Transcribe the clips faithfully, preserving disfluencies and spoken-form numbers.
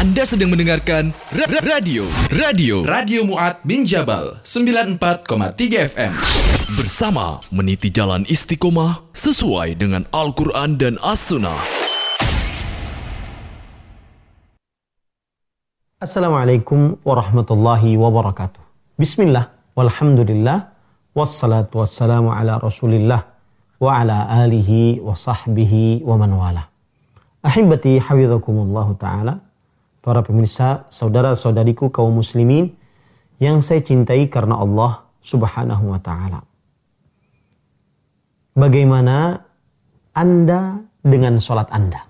Anda sedang mendengarkan ra- ra- radio Radio Radio Mu'ad bin Jabal sembilan puluh empat koma tiga F M. Bersama meniti jalan istiqomah sesuai dengan Al-Quran dan As-Sunnah. Assalamualaikum warahmatullahi wabarakatuh. Bismillah, walhamdulillah, wassalatu wassalamu ala rasulillah wa ala alihi wa sahbihi wa man wala. Ahibati hafidhakumullahu ta'ala, para pemirsa, saudara-saudariku kaum muslimin yang saya cintai karena Allah subhanahu wa ta'ala. Bagaimana Anda dengan sholat Anda?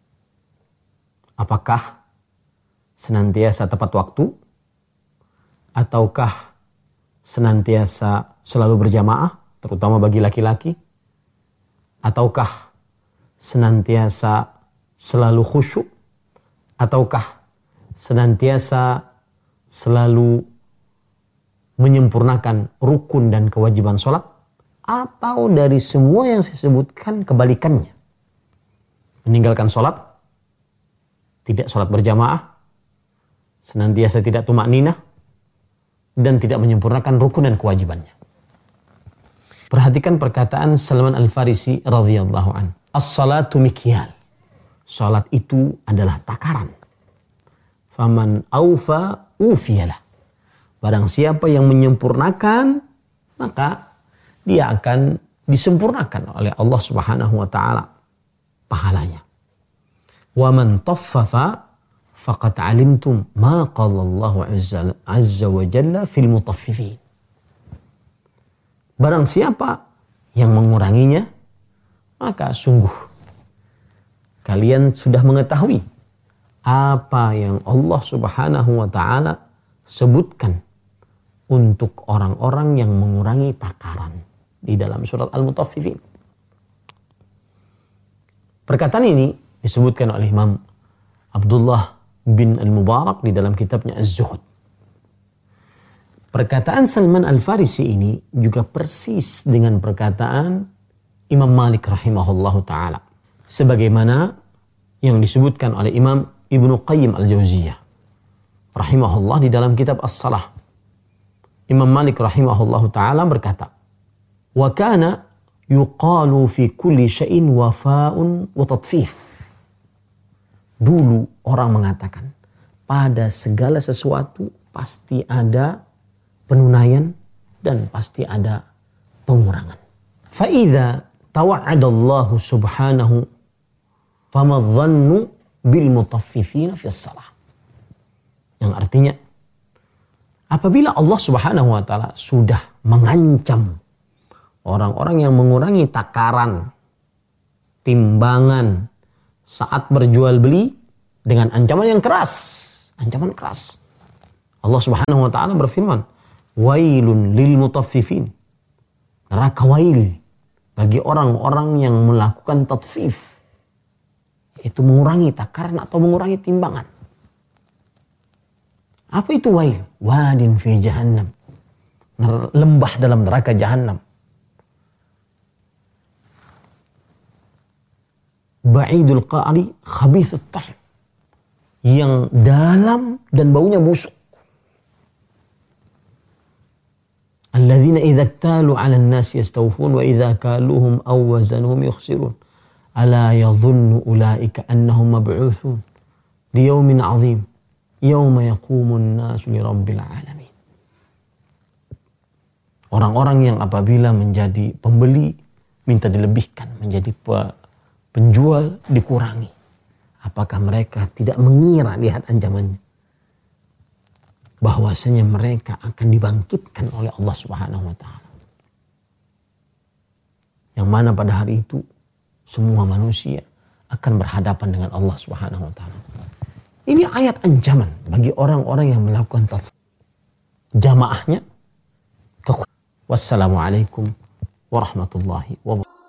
Apakah senantiasa tepat waktu? Ataukah senantiasa selalu berjamaah, terutama bagi laki-laki? Ataukah senantiasa selalu khusyuk? Ataukah senantiasa selalu menyempurnakan rukun dan kewajiban sholat? Atau dari semua yang saya sebutkan kebalikannya? Meninggalkan sholat, tidak sholat berjamaah, senantiasa tidak tumak ninah, dan tidak menyempurnakan rukun dan kewajibannya. Perhatikan perkataan Salman Al-Farisi radhiyallahu an. As-salatu mikyal. Salat itu adalah takaran. Faman aufa ufiyalah. Barang siapa yang menyempurnakan, maka dia akan disempurnakan oleh Allah Subhanahu wa taala pahalanya. Wa man taffafa faqad alimtum ma qala Allah azza wa jalla fil mutaffifin. Barang siapa yang menguranginya, maka sungguh kalian sudah mengetahui apa yang Allah Subhanahu wa taala sebutkan untuk orang-orang yang mengurangi takaran di dalam surat Al-Mutaffifin. Perkataan ini disebutkan oleh Imam Abdullah bin Al-Mubarak di dalam kitabnya Az-Zuhud. Perkataan Salman Al-Farisi ini juga persis dengan perkataan Imam Malik rahimahullahu ta'ala. Sebagaimana yang disebutkan oleh Imam Ibnu Qayyim Al-Jauziyah rahimahullah di dalam kitab As-Salah. Imam Malik rahimahullahu ta'ala berkata, wa kana yuqalu fi kulli syai'in wafa'un wa tatfif. Dulu orang mengatakan, pada segala sesuatu pasti ada penunaian dan pasti ada pengurangan. Fa'idha tawa'adallahu subhanahu famadhannu bil mutaffifina fis salah. Yang artinya, apabila Allah Subhanahu wa taala sudah mengancam orang-orang yang mengurangi takaran, timbangan saat berjual beli dengan ancaman yang keras, ancaman keras. Allah Subhanahu wa taala berfirman, wailun lil mutaffifin. Neraka wail bagi orang-orang yang melakukan tatfif, itu mengurangi takaran atau mengurangi timbangan. Apa itu wail? Wadin fi jahannam. Lembah dalam neraka jahannam. Ba'idul qa'ri khabithut tahm. Yang dalam dan baunya busuk. Alladzina idza iktalu 'alan nasi yastawfun wa idza kaluhum aw wazanuhum yukhsirun. Ala yadhunnu ulaika annahum mab'utsun liyaumin 'adzim yauma yaqumun nasu lirabbil alamin. Orang-orang yang apabila menjadi pembeli minta dilebihkan, menjadi penjual dikurangi. Apakah mereka tidak mengira lihat ancamannya bahwasanya mereka akan dibangkitkan oleh Allah Subhanahu wa taala. Yang mana pada hari itu semua manusia akan berhadapan dengan Allah Subhanahu wa taala. Ini ayat ancaman bagi orang-orang yang melakukan tasawuf. Jamaahnya ke Wassalamualaikum warahmatullahi wabarakatuh.